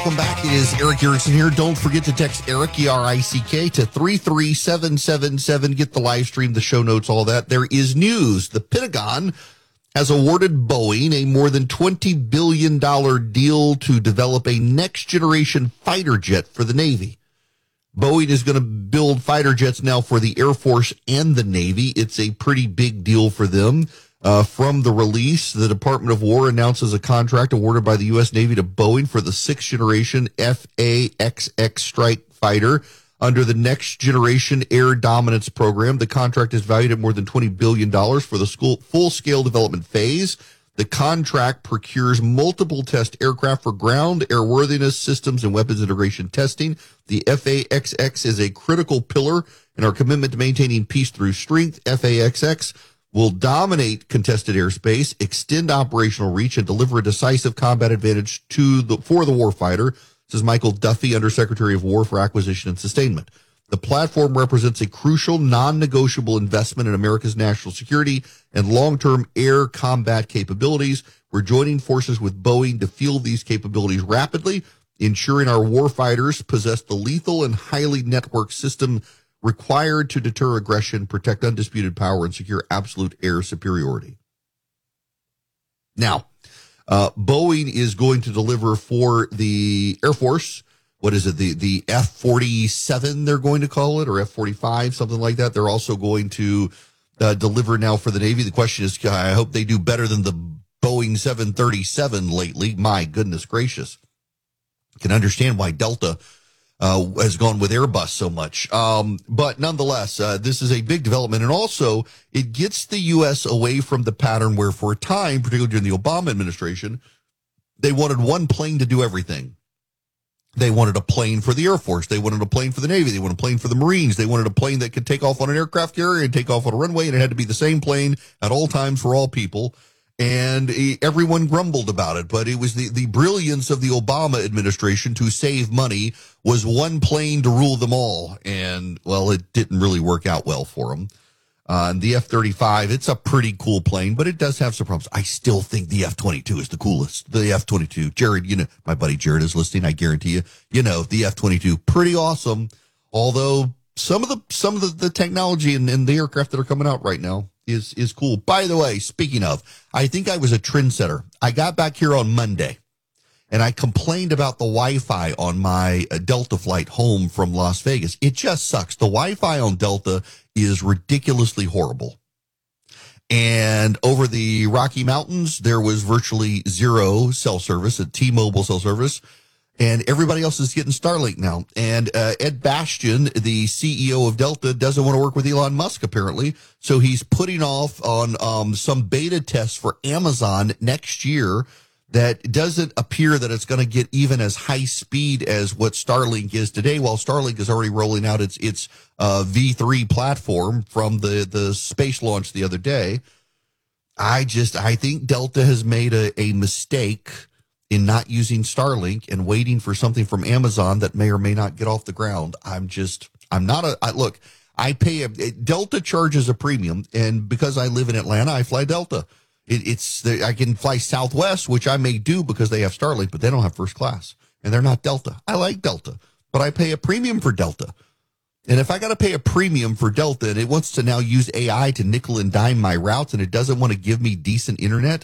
Welcome back. It is Eric Erickson here. Don't forget to text Eric, E-R-I-C-K, to 33777. Get the live stream, the show notes, all that. There is news. The Pentagon has awarded Boeing a more than $20 billion deal to develop a next-generation fighter jet for the Navy. Boeing is going to build fighter jets now for the Air Force and the Navy. It's a pretty big deal for them. From the release, the Department of War announces a contract awarded by the U.S. Navy to Boeing for the sixth-generation F/A-XX strike fighter under the Next Generation Air Dominance Program. The contract is valued at more than $20 billion for the full-scale development phase. The contract procures multiple test aircraft for ground, airworthiness systems, and weapons integration testing. The F/A-XX is a critical pillar in our commitment to maintaining peace through strength. F/A-XX will dominate contested airspace, extend operational reach, and deliver a decisive combat advantage for the warfighter, says Michael Duffy, Undersecretary of War for Acquisition and Sustainment. The platform represents a crucial, non-negotiable investment in America's national security and long-term air combat capabilities. We're joining forces with Boeing to field these capabilities rapidly, ensuring our warfighters possess the lethal and highly networked system required to deter aggression, protect undisputed power, and secure absolute air superiority. Now, Boeing is going to deliver for the Air Force, what is it, the F-47 they're going to call it, or F-45, something like that. They're also going to deliver now for the Navy. The question is, I hope they do better than the Boeing 737 lately. My goodness gracious. I can understand why Delta has gone with Airbus so much. But nonetheless, this is a big development. And also, it gets the U.S. away from the pattern where for a time, particularly during the Obama administration, they wanted one plane to do everything. They wanted a plane for the Air Force. They wanted a plane for the Navy. They wanted a plane for the Marines. They wanted a plane that could take off on an aircraft carrier and take off on a runway, and it had to be the same plane at all times for all people. And everyone grumbled about it, but it was the brilliance of the Obama administration to save money was one plane to rule them all. And, well, it didn't really work out well for them. And the F-35, it's a pretty cool plane, but it does have some problems. I still think the F-22 is the coolest. The F-22. Jared, you know, my buddy Jared is listening, I guarantee you. You know, the F-22, pretty awesome. Although some of the technology and the aircraft that are coming out right now is cool. By the way, speaking of, I think I was a trendsetter. I got back here on Monday, and I complained about the Wi-Fi on my Delta flight home from Las Vegas. It just sucks. The Wi-Fi on Delta is ridiculously horrible. And over the Rocky Mountains, there was virtually zero cell service, at T-Mobile cell service. And everybody else is getting Starlink now. And Ed Bastian, the CEO of Delta, doesn't want to work with Elon Musk, apparently. So he's putting off on some beta tests for Amazon next year that doesn't appear that it's going to get even as high speed as what Starlink is today, while Starlink is already rolling out its V3 platform from the space launch the other day. I think Delta has made a mistake in not using Starlink and waiting for something from Amazon that may or may not get off the ground. Look, Delta charges a premium, and because I live in Atlanta, I fly Delta. I can fly Southwest, which I may do because they have Starlink, but they don't have first class, and they're not Delta. I like Delta, but I pay a premium for Delta. And if I got to pay a premium for Delta and it wants to now use AI to nickel and dime my routes and it doesn't want to give me decent internet,